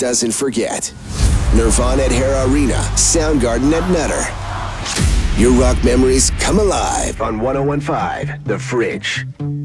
doesn't forget. Nirvana at Hera Arena, Soundgarden at Nutter. Your rock memories come alive on 101.5 The Fridge.